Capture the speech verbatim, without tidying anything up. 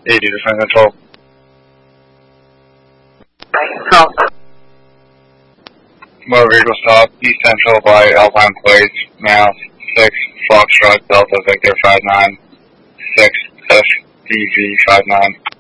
eighty to San Control. Stop. Motor vehicle stop, East Central by Alpine Plates, now six Foxtrot Delta Victor five nine, six S D V five nine.